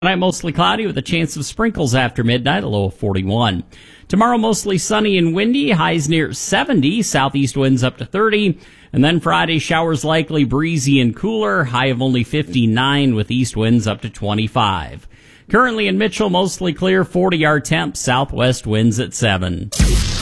Tonight, mostly cloudy with a chance of sprinkles after midnight, a low of 41. Tomorrow, mostly sunny and windy, highs near 70, southeast winds up to 30. And then Friday, showers likely, breezy and cooler, high of only 59 with east winds up to 25. Currently in Mitchell, mostly clear, 40 our temp, southwest winds at 7.